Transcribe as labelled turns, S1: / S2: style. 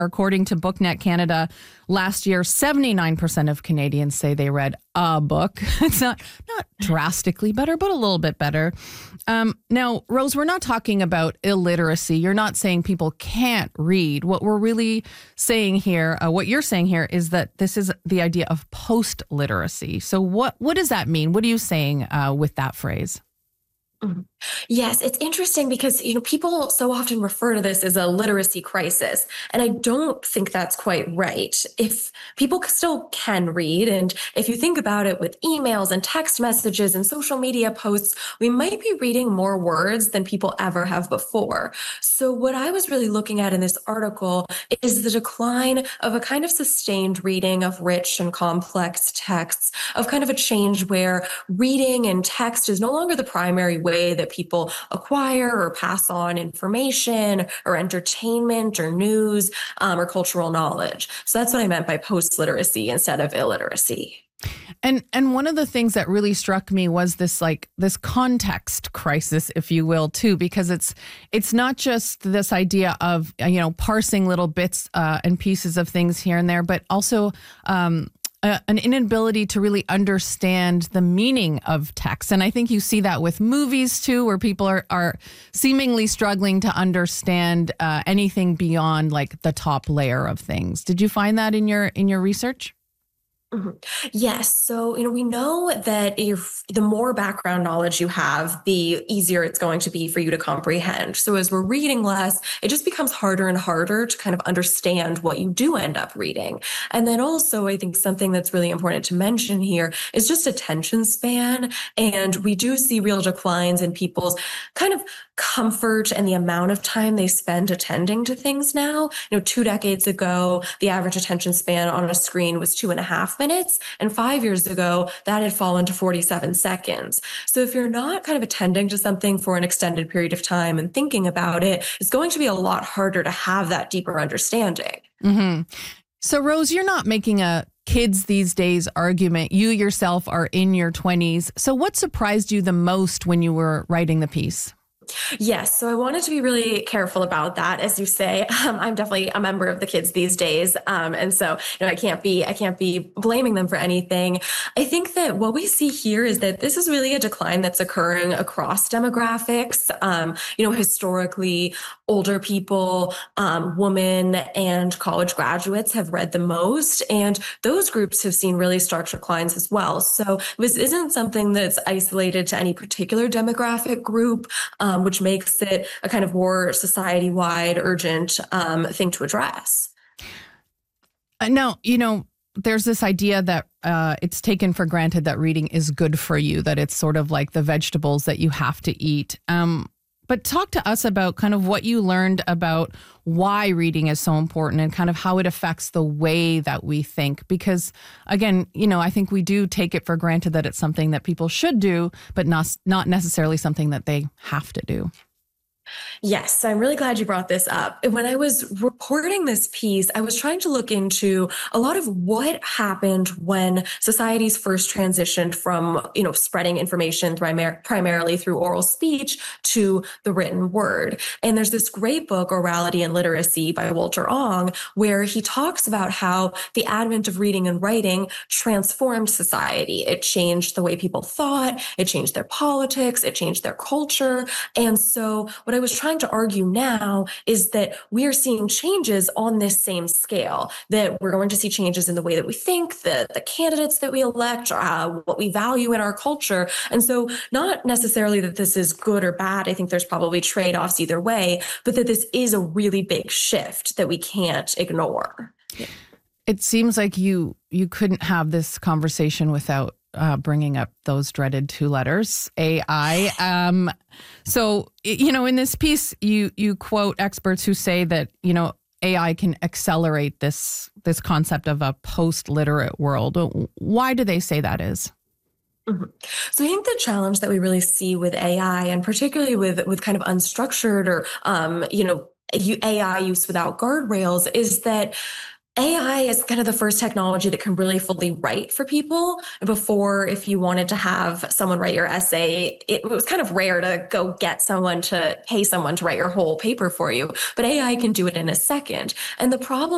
S1: According to BookNet Canada, last year, 79% of Canadians say they read a book. It's not drastically better, but a little bit better. Now, Rose, we're not talking about illiteracy. You're not saying people can't read. What we're really saying here, what you're saying here is that this is the idea of post-literacy. So what does that mean? What are you saying with that phrase?
S2: Mhm. Yes, it's interesting because, people so often refer to this as a literacy crisis, and I don't think that's quite right. If people still can read, and if you think about it with emails and text messages and social media posts, we might be reading more words than people ever have before. So what I was really looking at in this article is the decline of a kind of sustained reading of rich and complex texts, of kind of a change where reading and text is no longer the primary way that people acquire or pass on information or entertainment or news or cultural knowledge. So that's what I meant by post-literacy instead of illiteracy.
S1: And one of the things that really struck me was this context crisis, if you will, too, because it's not just this idea of parsing little bits and pieces of things here and there, but also an inability to really understand the meaning of text. And I think you see that with movies too, where people are seemingly struggling to understand anything beyond like the top layer of things. Did you find that in your research?
S2: Mhm. Yes. So, we know that if the more background knowledge you have, the easier it's going to be for you to comprehend. So as we're reading less, it just becomes harder and harder to kind of understand what you do end up reading. And then also, I think something that's really important to mention here is just attention span. And we do see real declines in people's kind of comfort and the amount of time they spend attending to things now. 2 decades ago, the average attention span on a screen was 2.5 minutes. And 5 years ago, that had fallen to 47 seconds. So if you're not kind of attending to something for an extended period of time and thinking about it, it's going to be a lot harder to have that deeper understanding.
S1: Mm-hmm. So, Rose, you're not making a kids these days argument. You yourself are in your 20s. So what surprised you the most when you were writing the piece?
S2: Yes, so I wanted to be really careful about that. As you say, I'm definitely a member of the kids these days, and so I can't be blaming them for anything. I think that what we see here is that this is really a decline that's occurring across demographics. Historically, older people, women, and college graduates have read the most, and those groups have seen really stark declines as well. So this isn't something that's isolated to any particular demographic group. Which makes it a kind of more society-wide urgent thing to address.
S1: Now, there's this idea that it's taken for granted that reading is good for you, that it's sort of like the vegetables that you have to eat. But talk to us about kind of what you learned about why reading is so important and kind of how it affects the way that we think. Because, again, I think we do take it for granted that it's something that people should do, but not necessarily something that they have to do.
S2: Yes, I'm really glad you brought this up. When I was reporting this piece, I was trying to look into a lot of what happened when societies first transitioned from, spreading information primarily through oral speech to the written word. And there's this great book, Orality and Literacy by Walter Ong, where he talks about how the advent of reading and writing transformed society. It changed the way people thought, it changed their politics, it changed their culture. And so what I was trying to argue now is that we are seeing changes on this same scale, that we're going to see changes in the way that we think, the candidates that we elect, what we value in our culture. And so not necessarily that this is good or bad. I think there's probably trade-offs either way, but that this is a really big shift that we can't ignore. Yeah.
S1: It seems like you couldn't have this conversation without bringing up those dreaded two letters, AI. So, in this piece, you quote experts who say that, AI can accelerate this concept of a post-literate world. Why do they say that is?
S2: Mhm. So I think the challenge that we really see with AI, and particularly with kind of unstructured or, AI use without guardrails, is that AI is kind of the first technology that can really fully write for people. Before, if you wanted to have someone write your essay, it was kind of rare to go pay someone to write your whole paper for you. But AI can do it in a second. And the problem